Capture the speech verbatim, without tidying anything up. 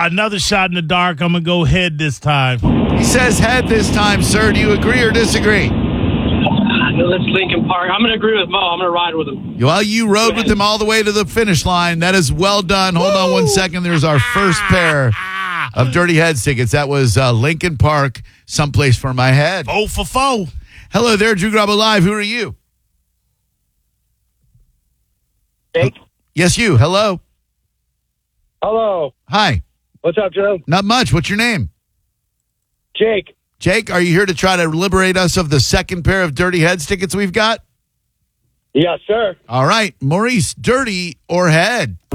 another shot in the dark. I'm going to go head this time. He says head this time, sir. Do you agree or disagree? Let's Lincoln Park. I'm going to agree with Mo. I'm going to ride with him. Well, you rode with him all the way to the finish line. That is well done. Hold on one second. There's our first pair of Dirty Heads tickets. That was uh, Lincoln Park, someplace for my head. Four for four. Hello there, Drew Garabo Live. Who are you? Jake? Yes, you. Hello. Hello. Hi. What's up, Joe? Not much. What's your name? Jake. Jake, are you here to try to liberate us of the second pair of Dirty Heads tickets we've got? Yes, sir. All right. Maurice, dirty or head?